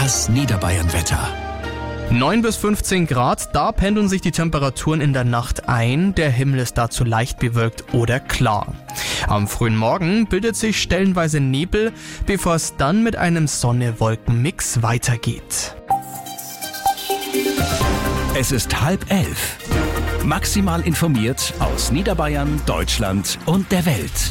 Das Niederbayern-Wetter. 9 bis 15 Grad, da pendeln sich die Temperaturen in der Nacht ein. Der Himmel ist dazu leicht bewölkt oder klar. Am frühen Morgen bildet sich stellenweise Nebel, bevor es dann mit einem Sonne-Wolken-Mix weitergeht. Es ist 10:30. Maximal informiert aus Niederbayern, Deutschland und der Welt.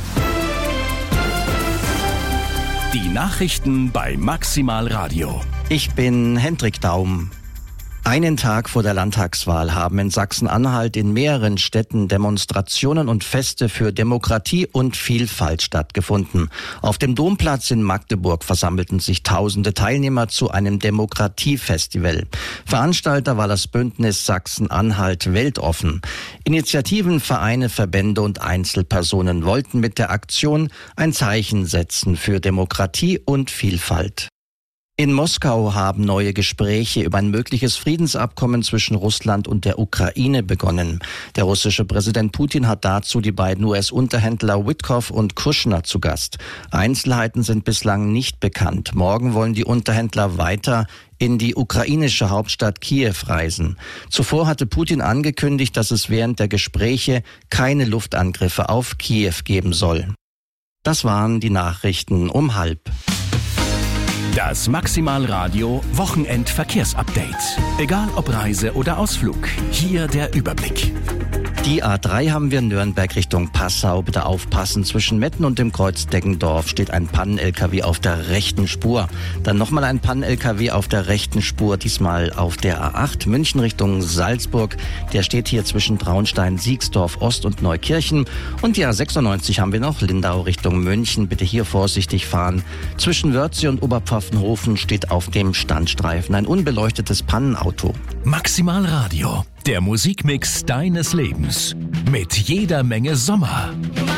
Die Nachrichten bei Maximal Radio. Ich bin Hendrik Daum. Einen Tag vor der Landtagswahl haben in Sachsen-Anhalt in mehreren Städten Demonstrationen und Feste für Demokratie und Vielfalt stattgefunden. Auf dem Domplatz in Magdeburg versammelten sich tausende Teilnehmer zu einem Demokratiefestival. Veranstalter war das Bündnis Sachsen-Anhalt weltoffen. Initiativen, Vereine, Verbände und Einzelpersonen wollten mit der Aktion ein Zeichen setzen für Demokratie und Vielfalt. In Moskau haben neue Gespräche über ein mögliches Friedensabkommen zwischen Russland und der Ukraine begonnen. Der russische Präsident Putin hat dazu die beiden US-Unterhändler Witkoff und Kushner zu Gast. Einzelheiten sind bislang nicht bekannt. Morgen wollen die Unterhändler weiter in die ukrainische Hauptstadt Kiew reisen. Zuvor hatte Putin angekündigt, dass es während der Gespräche keine Luftangriffe auf Kiew geben soll. Das waren die Nachrichten um 12:30. Das Maximal Radio Wochenendverkehrsupdate. Egal ob Reise oder Ausflug, hier der Überblick. Die A3 haben wir Nürnberg Richtung Passau. Bitte aufpassen, zwischen Metten und dem Kreuz Deggendorf steht ein Pannen-LKW auf der rechten Spur. Dann nochmal ein Pannen-LKW auf der rechten Spur, diesmal auf der A8 München Richtung Salzburg. Der steht hier zwischen Traunstein, Siegsdorf Ost und Neukirchen. Und die A96 haben wir noch, Lindau Richtung München. Bitte hier vorsichtig fahren. Zwischen Wörthsee und Oberpfaffenhofen steht auf dem Standstreifen ein unbeleuchtetes Pannenauto. Maximal Radio, der Musikmix deines Lebens. Mit jeder Menge Sommer.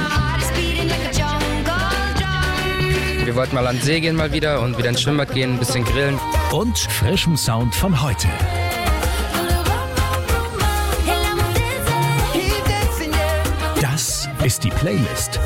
Wir wollten mal an den See gehen mal wieder und wieder ins Schwimmbad gehen, ein bisschen grillen. Und frischem Sound von heute. Das ist die Playlist